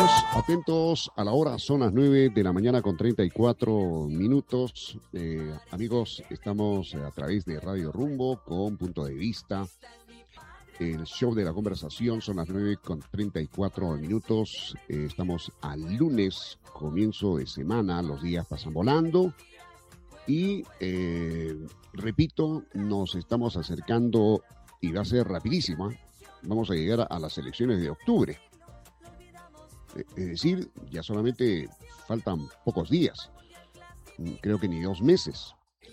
Atentos a la hora, son las 9 de la mañana con 34 minutos. Amigos, estamos a través de Radio Rumbo con Punto de Vista. El show de la conversación son las 9 con 34 minutos. Estamos al lunes, comienzo de semana, los días pasan volando. Y repito, nos estamos acercando y va a ser rapidísimo. Vamos a llegar a las elecciones de octubre. Es decir, ya solamente faltan pocos días, creo que ni 2 meses.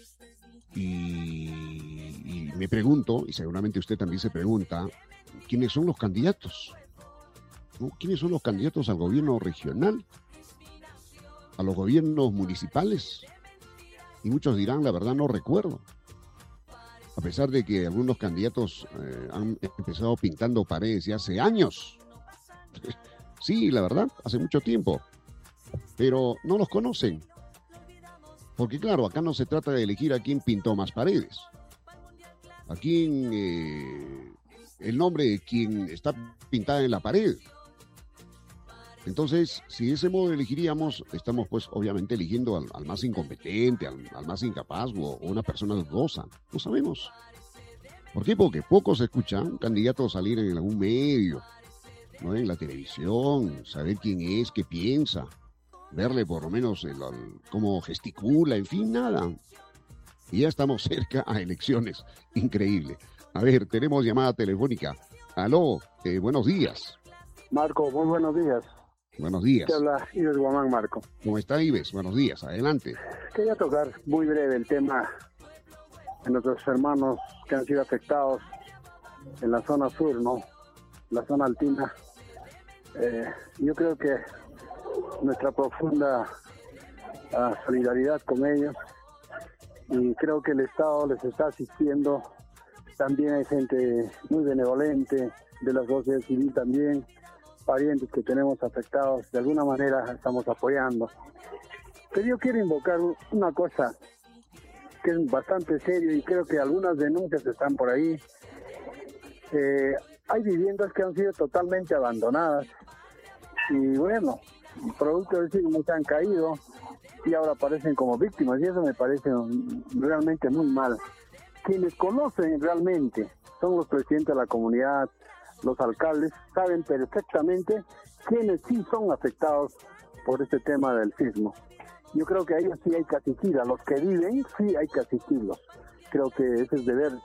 Y me pregunto, y seguramente usted también se pregunta, ¿quiénes son los candidatos? ¿No? ¿Quiénes son los candidatos al gobierno regional? ¿A los gobiernos municipales? Y muchos dirán, la verdad no recuerdo. A pesar de que algunos candidatos han empezado pintando paredes ya hace años. Sí, la verdad, hace mucho tiempo. Pero no los conocen. Porque claro, acá no se trata de elegir a quién pintó más paredes. A quién, el nombre de quien está pintada en la pared. Entonces, si de ese modo elegiríamos, estamos pues obviamente eligiendo al más incompetente, al más incapaz o una persona dudosa. No sabemos. ¿Por qué? Porque poco se escucha un candidato salir en algún medio, ¿no? En la televisión, saber quién es, qué piensa, verle por lo menos cómo gesticula, en fin, nada. Y ya estamos cerca a elecciones. Increíble. A ver, tenemos llamada telefónica. Aló, buenos días. Marco, muy buenos días. Buenos días. Te habla Ives Guamán, Marco. ¿Cómo está, Ives? Buenos días, adelante. Quería tocar muy breve el tema de nuestros hermanos que han sido afectados en la zona sur, ¿no? La zona altina. Yo creo que nuestra profunda solidaridad con ellos, y creo que el Estado les está asistiendo. También hay gente muy benevolente de la sociedad civil también, parientes que tenemos afectados, de alguna manera estamos apoyando. Pero yo quiero invocar una cosa que es bastante serio y creo que algunas denuncias están por ahí. Hay viviendas que han sido totalmente abandonadas y bueno, producto del sismo se han caído y ahora aparecen como víctimas, y eso me parece realmente muy mal. Quienes conocen realmente son los presidentes de la comunidad, los alcaldes, saben perfectamente quiénes sí son afectados por este tema del sismo. Yo creo que a ellos sí hay que asistir, a los que viven sí hay que asistirlos. Creo que ese es deber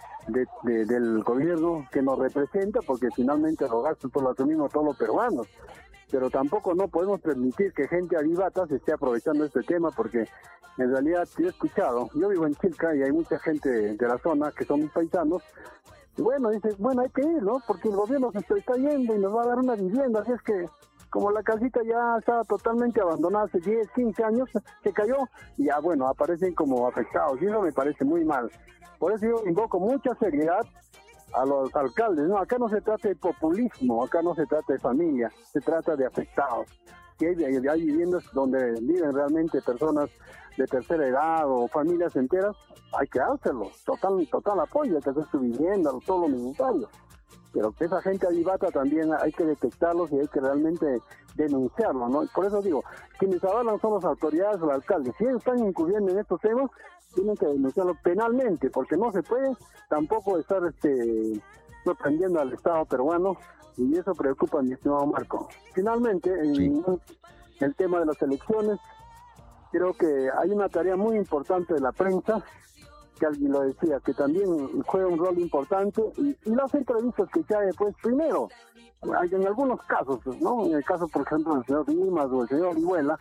del gobierno que nos representa, porque finalmente los gastos los asumimos todos los peruanos. Pero tampoco no podemos permitir que gente avivata se esté aprovechando de este tema, porque en realidad yo he escuchado, yo vivo en Chilca y hay mucha gente de la zona que son mis paisanos, y bueno, dice, bueno, hay que ir, ¿no? Porque el gobierno se está yendo y nos va a dar una vivienda, así es que como la casita ya estaba totalmente abandonada hace 10, 15 años, se cayó y ya, bueno, aparecen como afectados, y eso me parece muy mal. Por eso yo invoco mucha seriedad a los alcaldes, ¿no? Acá no se trata de populismo, acá no se trata de familia, se trata de afectados. Y hay viviendas donde viven realmente personas de tercera edad o familias enteras, hay que dárselo, total apoyo, hay que hacer su vivienda, todo lo necesario. Pero que esa gente avivata también hay que detectarlos y hay que realmente denunciarlo, ¿no? Por eso digo, quienes avalan son las autoridades o los alcaldes. Si ellos están incurriendo en estos temas, tienen que denunciarlo penalmente, porque no se puede tampoco estar sorprendiendo al Estado peruano, y eso preocupa a mi estimado Marco. Finalmente, en el tema de las elecciones, creo que hay una tarea muy importante de la prensa, que alguien lo decía, que también juega un rol importante, y las entrevistas que se hay, pues primero, hay en algunos casos, ¿no? En el caso, por ejemplo, del señor Dimas o el señor Orihuela,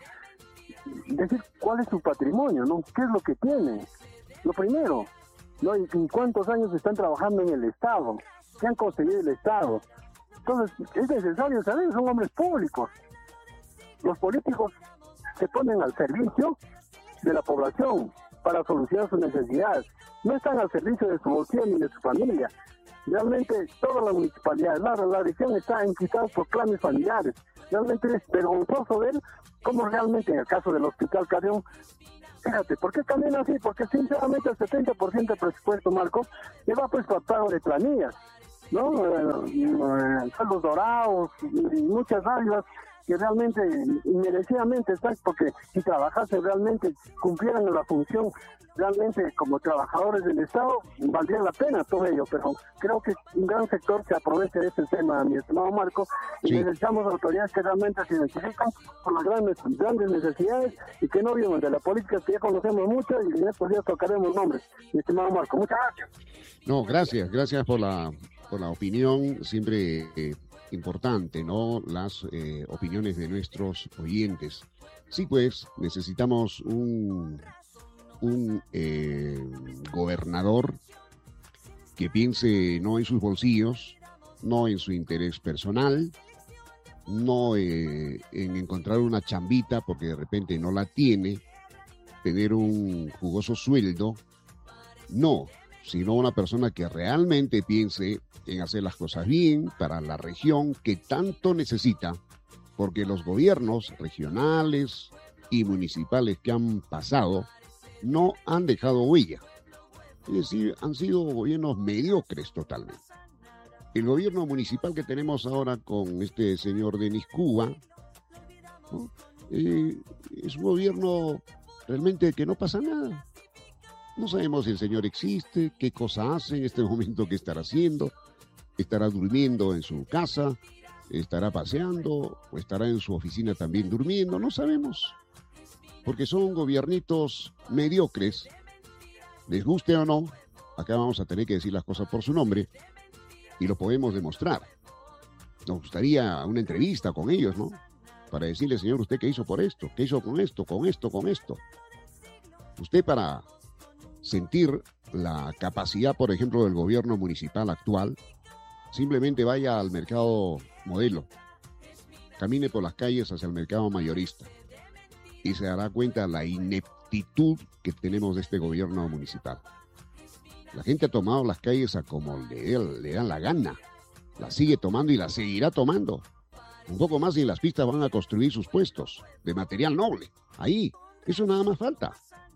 decir cuál es su patrimonio, ¿no? ¿Qué es lo que tiene? Lo primero, ¿no? Y cuántos años están trabajando en el Estado, qué han conseguido el Estado. Entonces, es necesario saber, son hombres públicos. Los políticos se ponen al servicio de la población para solucionar sus necesidades. No están al servicio de su bolsillo ni de su familia. Realmente toda la municipalidad, la región está enquistada por clanes familiares. Realmente es vergonzoso ver cómo realmente en el caso del Hospital Carrión, fíjate, ¿por qué camina así? Porque sinceramente el 70% del presupuesto, Marcos, le va pues para pago de planillas, ¿no? Sueldos dorados y muchas áreas que realmente inmerecidamente están, porque si trabajase realmente, cumplieran la función realmente como trabajadores del Estado, valdría la pena todo ello, pero creo que un gran sector se aprovecha de ese tema, mi estimado Marco, y necesitamos autoridades que realmente se identifican por las grandes necesidades y que no vienen de la política, que ya conocemos mucho y en estos días tocaremos nombres. Mi estimado Marco, muchas gracias. No, gracias por la opinión, siempre importante, ¿no? Las opiniones de nuestros oyentes. Sí, pues, necesitamos un gobernador que piense no en sus bolsillos, no en su interés personal, no en encontrar una chambita porque de repente no la tiene, tener un jugoso sueldo, no, sino una persona que realmente piense en hacer las cosas bien para la región que tanto necesita, porque los gobiernos regionales y municipales que han pasado no han dejado huella. Es decir, han sido gobiernos mediocres totalmente. El gobierno municipal que tenemos ahora con este señor Denis Cuba, ¿no? Es un gobierno realmente que no pasa nada. No sabemos si el señor existe, qué cosa hace en este momento, qué estará haciendo. Estará durmiendo en su casa, estará paseando o estará en su oficina también durmiendo, no sabemos. Porque son gobiernitos mediocres, les guste o no, acá vamos a tener que decir las cosas por su nombre y lo podemos demostrar. Nos gustaría una entrevista con ellos, ¿no? Para decirle, señor, ¿usted qué hizo por esto? ¿Qué hizo con esto, con esto, con esto? Usted, para sentir la capacidad, por ejemplo, del gobierno municipal actual, simplemente vaya al mercado Modelo, camine por las calles hacia el mercado mayorista y se dará cuenta de la ineptitud que tenemos de este gobierno municipal. La gente ha tomado las calles a como le dan la gana, la sigue tomando y la seguirá tomando. Un poco más y en las pistas van a construir sus puestos de material noble. Ahí, eso nada más falta.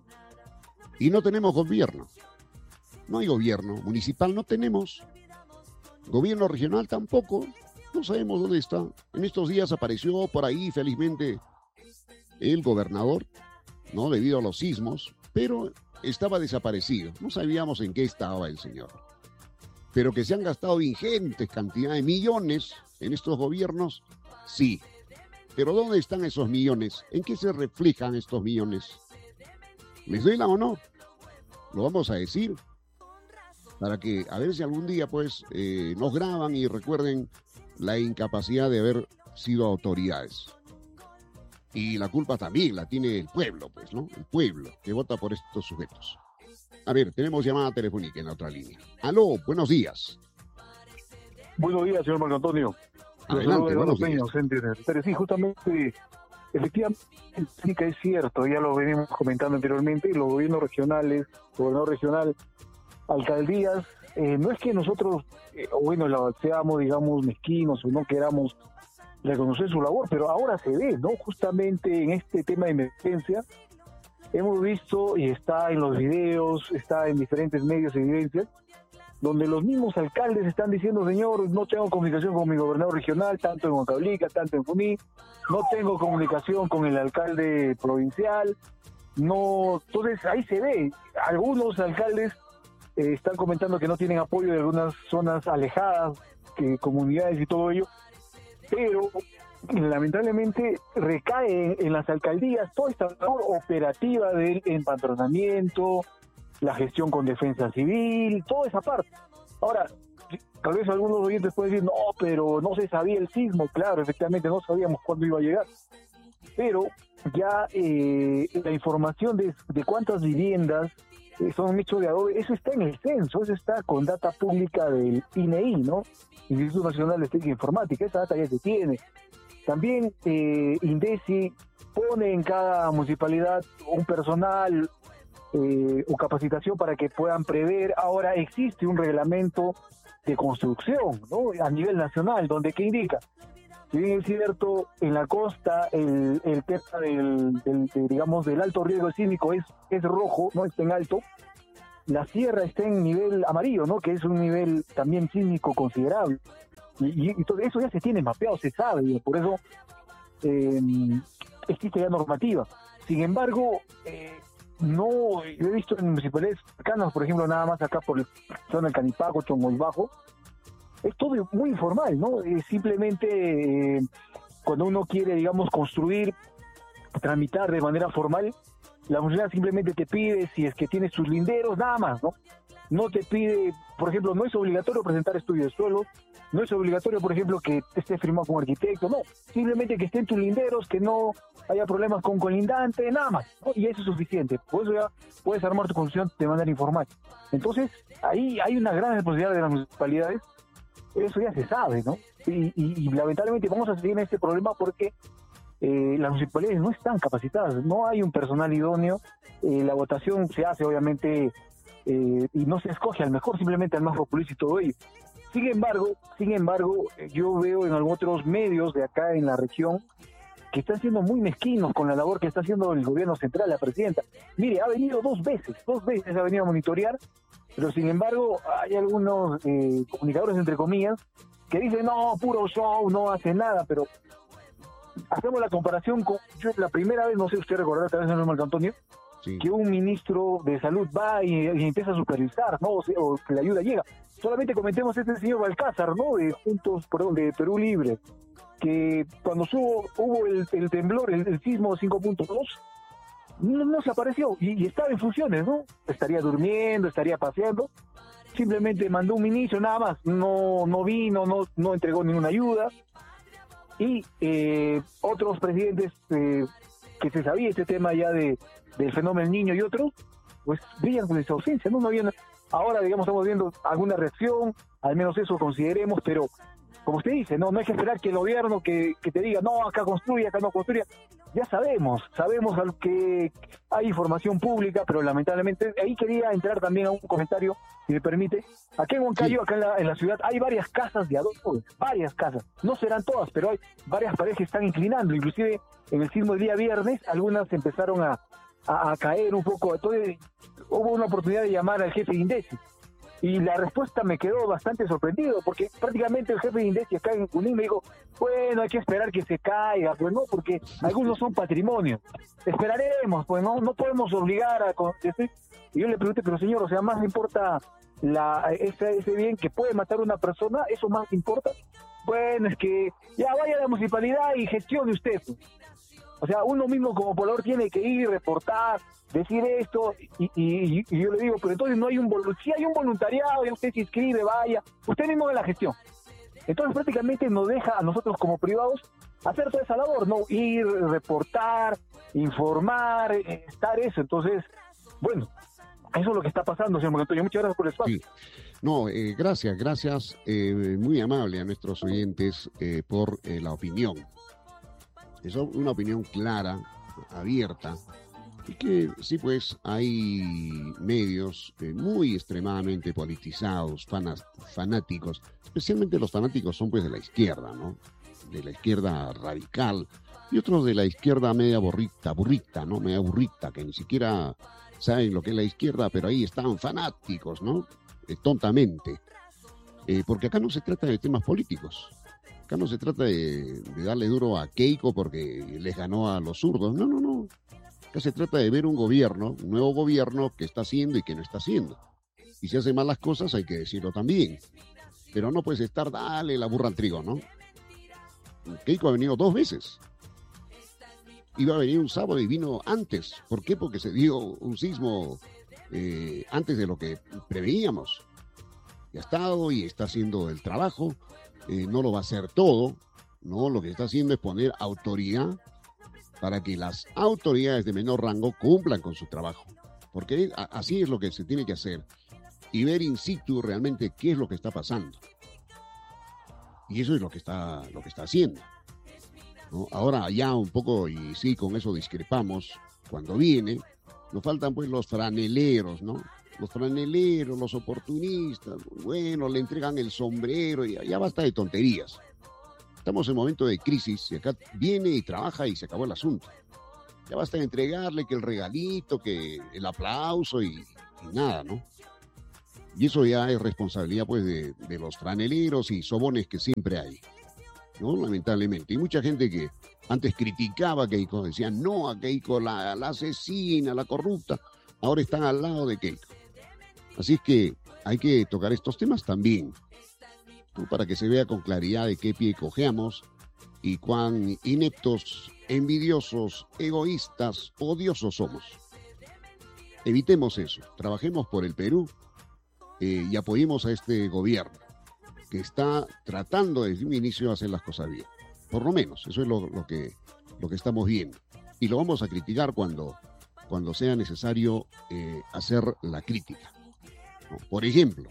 Y no tenemos gobierno. No hay gobierno municipal, no tenemos. Gobierno regional tampoco. No sabemos dónde está. En estos días apareció por ahí, felizmente, el gobernador, ¿no? Debido a los sismos, pero estaba desaparecido. No sabíamos en qué estaba el señor. Pero que se han gastado ingentes cantidades de millones en estos gobiernos, sí. Pero ¿dónde están esos millones? ¿En qué se reflejan estos millones? ¿Les duela o no? Lo vamos a decir para que a ver si algún día pues nos graban y recuerden la incapacidad de haber sido autoridades. Y la culpa también la tiene el pueblo, pues, ¿no? El pueblo que vota por estos sujetos. A ver, tenemos llamada telefónica en la otra línea. Aló, buenos días. Buenos días, señor Marco Antonio. Adelante, buenos días. Pero sí, justamente, efectivamente, sí que es cierto, ya lo venimos comentando anteriormente, los gobiernos regionales, gobernador regional, alcaldías, no es que nosotros, seamos, digamos, mezquinos o no queramos reconocer su labor, pero ahora se ve, ¿no? Justamente en este tema de emergencia, hemos visto, y está en los videos, está en diferentes medios de evidencia, donde los mismos alcaldes están diciendo, señor, no tengo comunicación con mi gobernador regional, tanto en Huancavelica, tanto en Junín, no tengo comunicación con el alcalde provincial, no, entonces ahí se ve, algunos alcaldes están comentando que no tienen apoyo de algunas zonas alejadas, comunidades y todo ello, pero lamentablemente recae en las alcaldías toda esta labor operativa del empadronamiento, la gestión con defensa civil, toda esa parte. Ahora, tal vez algunos oyentes pueden decir, no, pero no se sabía el sismo. Claro, efectivamente no sabíamos cuándo iba a llegar, pero ya la información de cuántas viviendas son hechos de adobe, eso está en el censo, eso está con data pública del INEI, ¿no? Instituto Nacional de Estética e Informática, esa data ya se tiene. También INDECI pone en cada municipalidad un personal o capacitación para que puedan prever. Ahora existe un reglamento de construcción, ¿no? A nivel nacional, donde que indica, si bien es cierto, en la costa el tema del alto riesgo sísmico es rojo, no está en alto, la sierra está en nivel amarillo, ¿no? Que es un nivel también sísmico considerable. Y todo eso ya se tiene mapeado, se sabe, y por eso existe ya normativa. Sin embargo, no, yo he visto en municipalidades cercanas, por ejemplo, nada más acá por la zona del Canipaco, Chongoy Bajo, es todo muy informal, ¿no? Simplemente cuando uno quiere, digamos, construir, tramitar de manera formal, la municipalidad simplemente te pide si es que tienes sus linderos, nada más, ¿no? No te pide, por ejemplo, no es obligatorio presentar estudio de suelo, no es obligatorio, por ejemplo, que esté firmado como arquitecto, no, simplemente que estén tus linderos, que no haya problemas con colindante, nada más, ¿no? Y eso es suficiente, por eso ya puedes armar tu construcción de manera informal. Entonces, ahí hay una gran responsabilidad de las municipalidades, eso ya se sabe, ¿no? Y lamentablemente vamos a seguir en este problema porque las municipalidades no están capacitadas, no hay un personal idóneo, la votación se hace obviamente y no se escoge al mejor, simplemente al más popular y todo ello. Sin embargo, yo veo en algunos otros medios de acá en la región que están siendo muy mezquinos con la labor que está haciendo el gobierno central, la presidenta. Mire, ha venido dos veces ha venido a monitorear, pero sin embargo hay algunos comunicadores, entre comillas, que dicen, no, puro show, no hace nada, pero hacemos la comparación con, yo la primera vez, no sé si usted recordará, tal vez, señor Marco Antonio, sí, que un ministro de salud va y empieza a supervisar, ¿no? O que la ayuda llega. Solamente comentemos señor Balcázar, ¿no? De Perú Libre, que cuando hubo el temblor, el sismo 5.2, no se apareció y estaba en funciones, ¿no? Estaría durmiendo, estaría paseando, simplemente mandó un ministro nada más, no vino, no entregó ninguna ayuda. Y otros presidentes que se sabía este tema ya del fenómeno del Niño y otros, pues brillan con esa ausencia, ¿no? No había, ahora, digamos, estamos viendo alguna reacción, al menos eso consideremos, pero como usted dice, no hay que esperar que el gobierno que te diga, no, acá construye, acá no construya. Ya sabemos que hay información pública, pero lamentablemente, ahí quería entrar también a un comentario, si me permite. Aquí en Huancayo, sí, acá en la ciudad, hay varias casas de adopción, varias casas. No serán todas, pero hay varias paredes que están inclinando. Inclusive, en el sismo del día viernes, algunas empezaron a caer un poco. Entonces, hubo una oportunidad de llamar al jefe de INDECI. Y la respuesta me quedó bastante sorprendido, porque prácticamente el jefe de INDECI acá en Junín me dijo, bueno, hay que esperar que se caiga, pues no, porque algunos son patrimonio. Esperaremos, pues no podemos obligar a... Y yo le pregunté, pero señor, o sea, ¿más importa ese bien que puede matar a una persona? ¿Eso más importa? Bueno, es que ya vaya a la municipalidad y gestione usted. O sea, uno mismo como poblador tiene que ir, reportar, decir esto, y yo le digo, pero entonces no hay si hay un voluntariado, y usted se inscribe, vaya, usted mismo haga la gestión. Entonces prácticamente nos deja a nosotros como privados hacer toda esa labor, ¿no? Ir, reportar, informar, estar eso. Entonces, bueno, eso es lo que está pasando, señor Antonio. Muchas gracias por el espacio. Sí. No, gracias, muy amable a nuestros oyentes por la opinión. Es una opinión clara, abierta, y que sí, pues hay medios muy extremadamente politizados, fanáticos, especialmente los fanáticos son pues de la izquierda, ¿no? De la izquierda radical, y otros de la izquierda media burrita, ¿no? Media burrita, que ni siquiera saben lo que es la izquierda, pero ahí están fanáticos, ¿no? Tontamente. Porque acá no se trata de temas políticos. Acá no se trata de darle duro a Keiko porque les ganó a los zurdos. No. Acá se trata de ver un nuevo gobierno que está haciendo y que no está haciendo. Y si hace mal las cosas hay que decirlo también. Pero no puedes estar, dale la burra al trigo, ¿no? Keiko ha venido 2 veces. Iba a venir un sábado y vino antes. ¿Por qué? Porque se dio un sismo antes de lo que preveíamos. Y ha estado y está haciendo el trabajo. No lo va a hacer todo, ¿no? Lo que está haciendo es poner autoridad para que las autoridades de menor rango cumplan con su trabajo. Porque así es lo que se tiene que hacer. Y ver in situ realmente qué es lo que está pasando. Y eso es lo que está haciendo, ¿no? Ahora ya un poco, y sí, con eso discrepamos, cuando viene, nos faltan pues los franeleros, ¿no? Los franeleros, los oportunistas, bueno, le entregan el sombrero y ya basta de tonterías. Estamos en momento de crisis y acá viene y trabaja y se acabó el asunto. Ya basta de entregarle que el regalito, que el aplauso y nada, ¿no? Y eso ya es responsabilidad pues de los franeleros y sobones que siempre hay. ¿no? Lamentablemente. Y mucha gente que antes criticaba a Keiko, decían no a Keiko, la asesina, la corrupta, ahora están al lado de Keiko. Así es que hay que tocar estos temas también, ¿no? Para que se vea con claridad de qué pie cojeamos y cuán ineptos, envidiosos, egoístas, odiosos somos. Evitemos eso, trabajemos por el Perú y apoyemos a este gobierno que está tratando desde un inicio de hacer las cosas bien. Por lo menos, eso es lo que estamos viendo. Y lo vamos a criticar cuando sea necesario hacer la crítica, ¿no? Por ejemplo,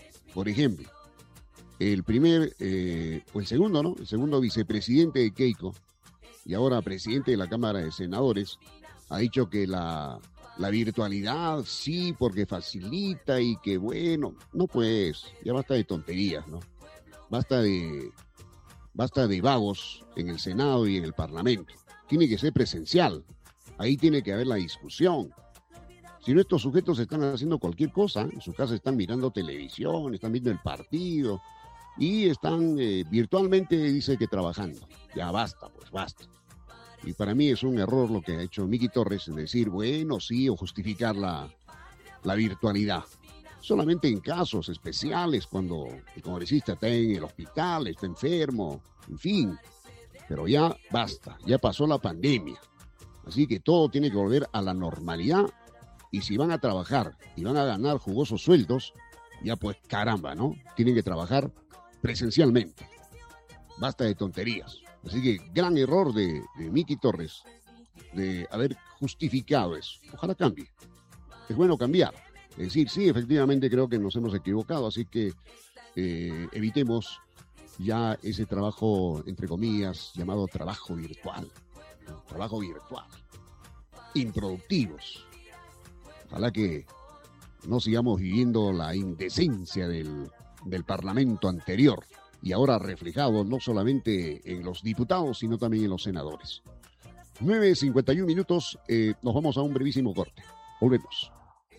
el primer, o el segundo, ¿no? El segundo vicepresidente de Keiko, y ahora presidente de la Cámara de Senadores, ha dicho que la virtualidad sí, porque facilita y que bueno, no pues, ya basta de tonterías, ¿no? Basta de vagos en el Senado y en el Parlamento. Tiene que ser presencial, ahí tiene que haber la discusión. Si no, estos sujetos están haciendo cualquier cosa, en su casa están mirando televisión, están viendo el partido y están virtualmente, dice que trabajando. Ya basta, pues basta. Y para mí es un error lo que ha hecho Miki Torres, decir, bueno, sí, o justificar la virtualidad. Solamente en casos especiales, cuando el congresista está en el hospital, está enfermo, en fin. Pero ya basta, ya pasó la pandemia. Así que todo tiene que volver a la normalidad. Y si van a trabajar y van a ganar jugosos sueldos, ya pues caramba, ¿no? Tienen que trabajar presencialmente. Basta de tonterías. Así que gran error de Miki Torres de haber justificado eso. Ojalá cambie. Es bueno cambiar. Es decir, sí, efectivamente creo que nos hemos equivocado, así que evitemos ya ese trabajo, entre comillas, llamado trabajo virtual. ¿No? Trabajo virtual. Improductivos. Ojalá que no sigamos viviendo la indecencia del Parlamento anterior y ahora reflejado no solamente en los diputados, sino también en los senadores. 9:51 minutos, nos vamos a un brevísimo corte. Volvemos.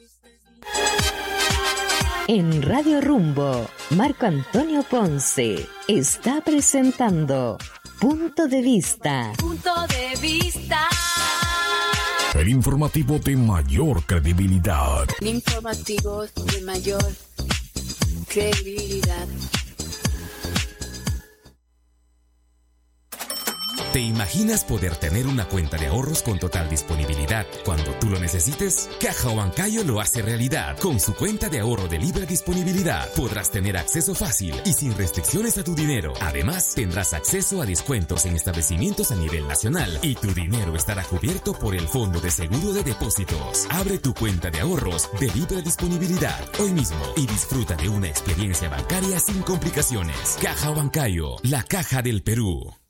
En Radio Rumbo, Marco Antonio Ponce está presentando Punto de Vista. Punto de Vista. El informativo de mayor credibilidad. El informativo de mayor credibilidad. ¿Te imaginas poder tener una cuenta de ahorros con total disponibilidad cuando tú lo necesites? Caja Huancayo lo hace realidad. Con su cuenta de ahorro de libre disponibilidad podrás tener acceso fácil y sin restricciones a tu dinero. Además, tendrás acceso a descuentos en establecimientos a nivel nacional y tu dinero estará cubierto por el Fondo de Seguro de Depósitos. Abre tu cuenta de ahorros de libre disponibilidad hoy mismo y disfruta de una experiencia bancaria sin complicaciones. Caja Huancayo, la caja del Perú.